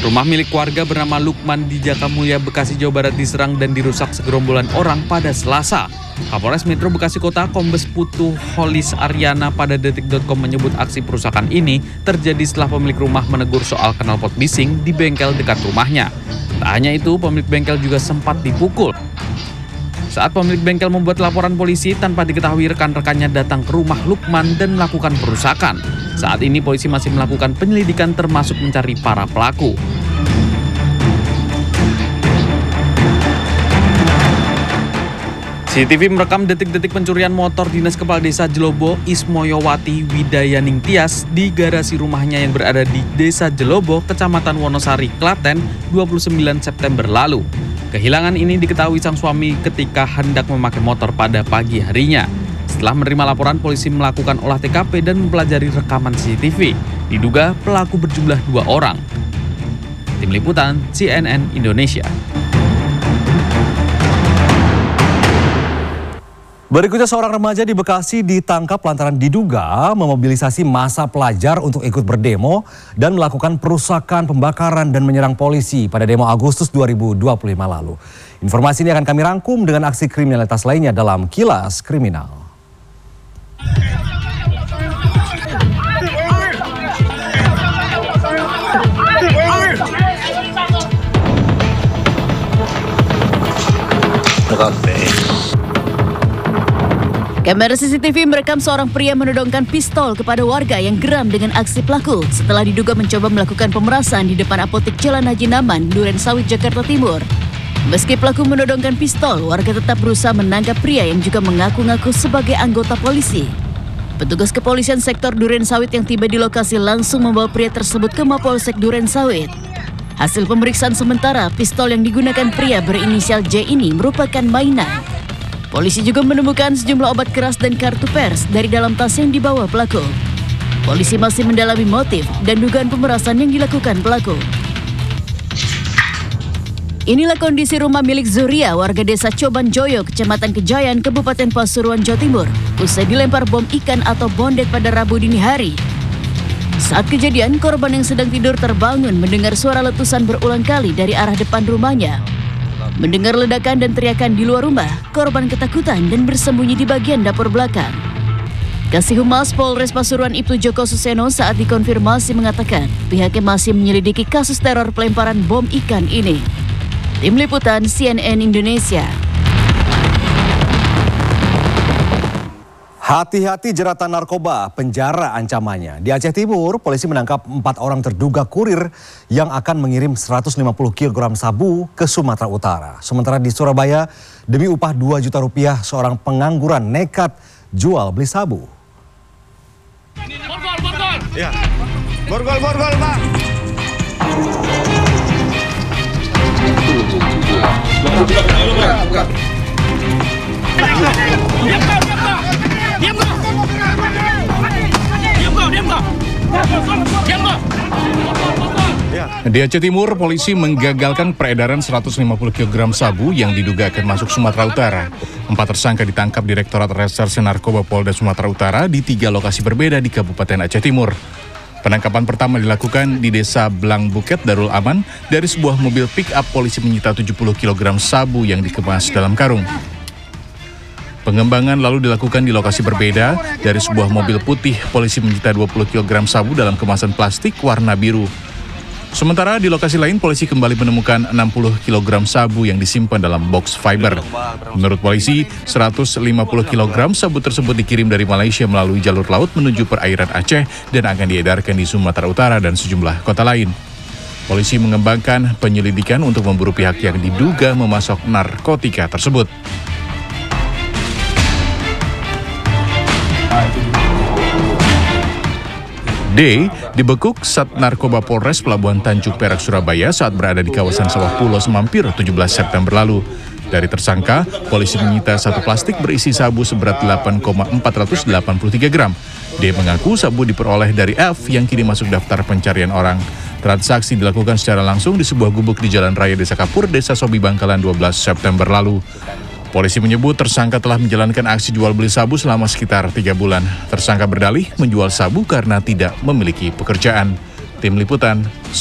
Rumah milik warga bernama Lukman di Jakamulya, Bekasi, Jawa Barat diserang dan dirusak segerombolan orang pada Selasa. Kapolres Metro Bekasi Kota Kombes Putu Holis Aryana pada detik.com menyebut aksi perusakan ini terjadi setelah pemilik rumah menegur soal knalpot bising di bengkel dekat rumahnya. Tak hanya itu, pemilik bengkel juga sempat dipukul. Saat pemilik bengkel membuat laporan polisi, tanpa diketahui rekan-rekannya datang ke rumah Lukman dan melakukan perusakan. Saat ini polisi masih melakukan penyelidikan termasuk mencari para pelaku. CCTV merekam detik-detik pencurian motor Dinas Kepala Desa Jelobo Ismoyowati Widayaning Tias di garasi rumahnya yang berada di Desa Jelobo, Kecamatan Wonosari, Klaten, 29 September lalu. Kehilangan ini diketahui sang suami ketika hendak memakai motor pada pagi harinya. Setelah menerima laporan, polisi melakukan olah TKP dan mempelajari rekaman CCTV. Diduga pelaku berjumlah 2 orang. Tim Liputan CNN Indonesia. Berikutnya, seorang remaja di Bekasi ditangkap lantaran diduga memobilisasi massa pelajar untuk ikut berdemo dan melakukan perusakan, pembakaran, dan menyerang polisi pada demo Agustus 2025 lalu. Informasi ini akan kami rangkum dengan aksi kriminalitas lainnya dalam Kilas Kriminal. Kamera CCTV merekam seorang pria menodongkan pistol kepada warga yang geram dengan aksi pelaku setelah diduga mencoba melakukan pemerasan di depan apotek Jalan Haji Naman, Durensawit, Jakarta Timur. Meski pelaku menodongkan pistol, warga tetap berusaha menangkap pria yang juga mengaku-ngaku sebagai anggota polisi. Petugas kepolisian sektor Durensawit yang tiba di lokasi langsung membawa pria tersebut ke Mapolsek Durensawit. Hasil pemeriksaan sementara, pistol yang digunakan pria berinisial J ini merupakan mainan. Polisi juga menemukan sejumlah obat keras dan kartu pers dari dalam tas yang dibawa pelaku. Polisi masih mendalami motif dan dugaan pemerasan yang dilakukan pelaku. Inilah kondisi rumah milik Zuria, warga desa Coban Joyo, Kecamatan Kejayan, Kabupaten Pasuruan, Jawa Timur, usai dilempar bom ikan atau bondet pada Rabu dini hari. Saat kejadian, korban yang sedang tidur terbangun mendengar suara letusan berulang kali dari arah depan rumahnya. Mendengar ledakan dan teriakan di luar rumah, korban ketakutan dan bersembunyi di bagian dapur belakang. Kasih Humas Polres Pasuruan Ibtu Joko Suseno saat dikonfirmasi mengatakan pihaknya masih menyelidiki kasus teror pelemparan bom ikan ini. Tim Liputan CNN Indonesia. Hati-hati jeratan narkoba, penjara ancamannya. Di Aceh Timur, polisi menangkap 4 orang terduga kurir yang akan mengirim 150 kg sabu ke Sumatera Utara. Sementara di Surabaya, demi upah 2 juta rupiah, seorang pengangguran nekat jual beli sabu. Borgol! Ya. Borgol, Pak. Bukan. Di Aceh Timur, polisi menggagalkan peredaran 150 kg sabu yang diduga akan masuk Sumatera Utara. 4 tersangka ditangkap Direktorat Reserse Narkoba Polda Sumatera Utara di 3 lokasi berbeda di Kabupaten Aceh Timur. Penangkapan pertama dilakukan di Desa Blang Buket, Darul Aman. Dari sebuah mobil pick-up, polisi menyita 70 kg sabu yang dikemas dalam karung. Pengembangan lalu dilakukan di lokasi berbeda. Dari sebuah mobil putih, polisi menyita 20 kg sabu dalam kemasan plastik warna biru. Sementara di lokasi lain, polisi kembali menemukan 60 kg sabu yang disimpan dalam box fiber. Menurut polisi, 150 kg sabu tersebut dikirim dari Malaysia melalui jalur laut menuju perairan Aceh dan akan diedarkan di Sumatera Utara dan sejumlah kota lain. Polisi mengembangkan penyelidikan untuk memburu pihak yang diduga memasok narkotika tersebut. D dibekuk Sat Narkoba Polres Pelabuhan Tanjung Perak, Surabaya saat berada di kawasan Sawah Pulau Semampir 17 September lalu. Dari tersangka, polisi menyita 1 plastik berisi sabu seberat 8,483 gram. D mengaku sabu diperoleh dari F yang kini masuk daftar pencarian orang. Transaksi dilakukan secara langsung di sebuah gubuk di Jalan Raya Desa Kapur, Desa Sobi Bangkalan 12 September lalu. Polisi menyebut tersangka telah menjalankan aksi jual beli sabu selama sekitar 3 bulan. Tersangka berdalih menjual sabu karena tidak memiliki pekerjaan. Tim Liputan